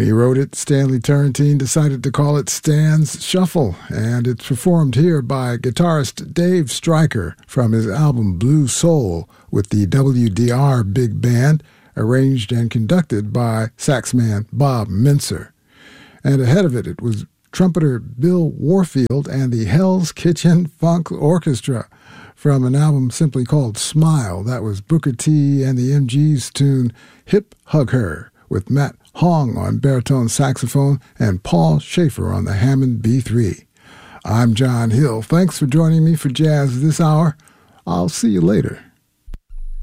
When he wrote it, Stanley Turrentine decided to call it Stan's Shuffle, and it's performed here by guitarist Dave Stryker from his album Blue Soul with the WDR Big Band, arranged and conducted by saxman Bob Mincer. And ahead of it was trumpeter Bill Warfield and the Hell's Kitchen Funk Orchestra from an album simply called Smile. That was Booker T and the MG's tune Hip Hug Her, with Matt Hong on baritone saxophone and Paul Schaefer on the Hammond B3. I'm John Hill. Thanks for joining me for Jazz this hour. I'll see you later.